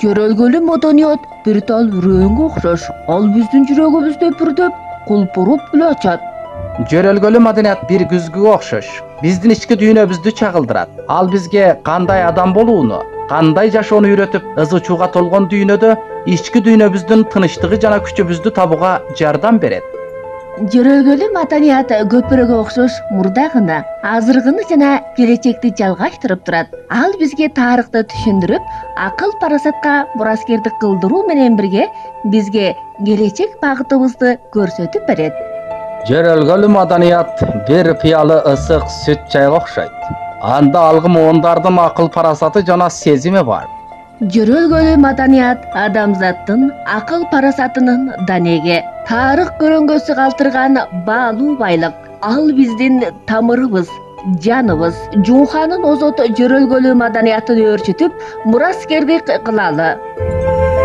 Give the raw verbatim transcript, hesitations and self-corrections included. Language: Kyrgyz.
Жөрөлгөлүү маданият бир тал үрөөнгө окшош. Ал биздин жүрөгүбүздө бүрдөп, кулпуруп эле ачат. Жөрөлгөлүү маданият бир күзгүгө окшош. Биздин ички дүйнөбүздү чагылдырат. Ал бизге кандай адам болууну, кандай жашоону үйрөтүп, ызы чууга толгон дүйнөдө ички дүйнөбүздүн тынычтыгы жана күчүбүздү табууга жардам берет. Жөрөлгөлүү маданият көпүрөгө окшош мурда гана, азыркыны жана келечекти жалгаштырып турат. Ал бизге тарыхты түшүндүрүп, акыл парасатка мураскердик кылдыруу менен бирге бизге келечек багытыбызды көрсөтүп берет. Жөрөлгөлүү маданият бир пыялы ысык сүт чайга окшойт. Анда алгы муундардын акыл парасаты жана сезими бар. Жөрөлгөлүү маданият адамзаттын акыл парасатынын данеги, тарых көрөңгөсү калтырган баалуу байлык. Ал биздин тамырыбыз, жаныбыз. Жууханын озот жөрөлгөлүү маданиятын өөрчүтүп, мураскердик кылалы.